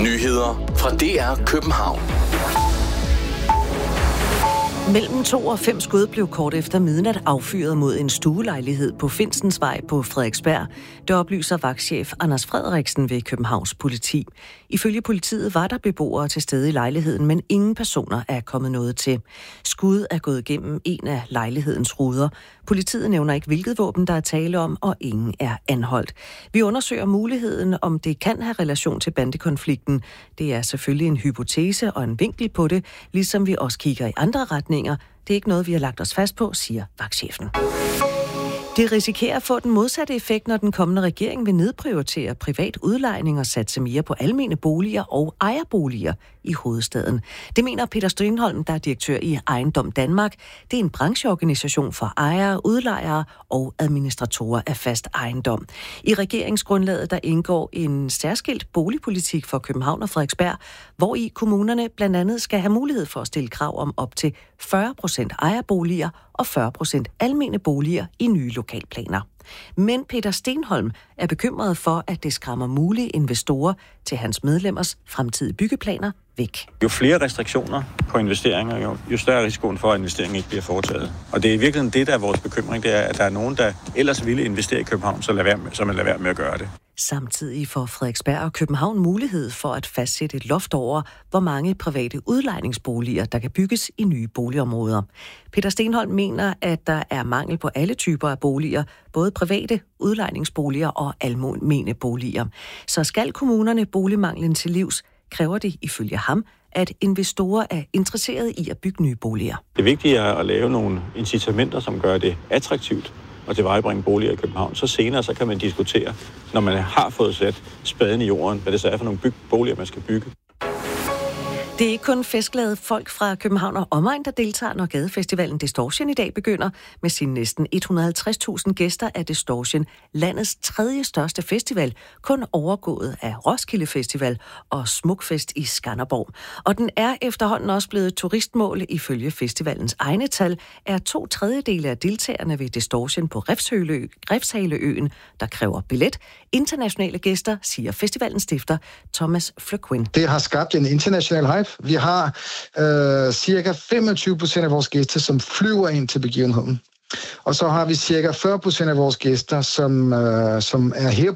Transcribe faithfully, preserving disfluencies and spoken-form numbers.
Nyheder fra D R København. Mellem to og fem skud blev kort efter midnat affyret mod en stuelejlighed på Finsensvej på Frederiksberg. Det oplyser vagtchef Anders Frederiksen ved Københavns politi. Ifølge politiet var der beboere til stede i lejligheden, men ingen personer er kommet noget til. Skud er gået gennem en af lejlighedens ruder. Politiet nævner ikke, hvilket våben der er tale om, og ingen er anholdt. Vi undersøger muligheden, om det kan have relation til bandekonflikten. Det er selvfølgelig en hypotese og en vinkel på det, ligesom vi også kigger i andre retninger. Det er ikke noget, vi har lagt os fast på, siger vagtchefen. Det risikerer at få den modsatte effekt, når den kommende regering vil nedprioritere privat udlejning og satse mere på almene boliger og ejerboliger i hovedstaden. Det mener Peter Stenholm, der er direktør i Ejendom Danmark. Det er en brancheorganisation for ejere, udlejere og administratorer af fast ejendom. I regeringsgrundlaget der indgår en særskilt boligpolitik for København og Frederiksberg, hvor i kommunerne blandt andet skal have mulighed for at stille krav om op til fyrre procent ejerboliger og fyrre procent almene boliger i nye lokalplaner. Men Peter Stenholm er bekymret for, at det skræmmer mulige investorer til hans medlemmers fremtidige byggeplaner væk. Jo flere restriktioner på investeringer, jo, jo større risikoen for, at investeringen ikke bliver foretaget. Og det er i virkeligheden det, der er vores bekymring, det er, at der er nogen, der ellers ville investere i København, så lader være med, så man lader være med at gøre det. Samtidig får Frederiksberg og København mulighed for at fastsætte et loft over, hvor mange private udlejningsboliger, der kan bygges i nye boligområder. Peter Stenholm mener, at der er mangel på alle typer af boliger, både private udlejningsboliger og almene boliger. Så skal kommunerne boligmanglen til livs, kræver det ifølge ham, at investorer er interesserede i at bygge nye boliger. Det vigtige er at lave nogle incitamenter, som gør det attraktivt og tilvejebringe boliger i København. Så senere så kan man diskutere, når man har fået sat spaden i jorden, hvad det så er for nogle byg- boliger, man skal bygge. Det er ikke kun festglade folk fra København og omegn, der deltager, når gadefestivalen Distortion i dag begynder. Med sine næsten et hundrede og halvtreds tusind gæster er Distortion landets tredje største festival, kun overgået af Roskilde Festival og Smukfest i Skanderborg. Og den er efterhånden også blevet turistmål. Ifølge festivalens egne tal er to tredjedele af deltagerne ved Distortion på Refshaleøen, der kræver billet. Internationale gæster, siger festivalens stifter Thomas Fløquin. Det har skabt en international hype. Vi har øh, cirka femogtyve procent af vores gæster, som flyver ind til begivenheden. Og så har vi cirka fyrre procent af vores gæster, som, øh, som er her